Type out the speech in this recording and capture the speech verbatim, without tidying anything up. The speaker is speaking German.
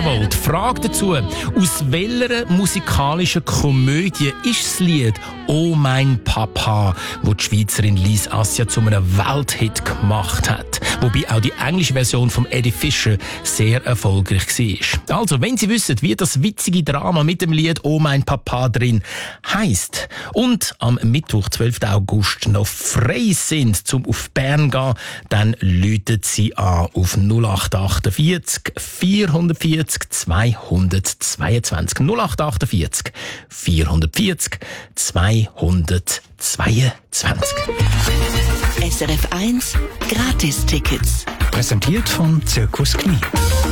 jawohl. Die Frage dazu, aus welcher musikalischen Komödie ist das Lied «Oh mein Papa», wo die Schweizerin Lise Assia zu einem Welthit gemacht hat. Wobei auch die englische Version von Eddie Fischer sehr erfolgreich war. Also, wenn Sie wissen, wie das witzige Drama mit dem Lied «Oh mein Papa» drin heisst und am Mittwoch, zwölften August, noch frei sind, zum auf Bern gehen, dann läutet Sie an auf null acht achtundvierzig vierhundertvierzig zweihundertzweiundzwanzig. null acht achtundvierzig vierhundertvierzig zweihundertzweiundzwanzig. S R F eins Gratis-Tickets. Präsentiert von Zirkus Knie.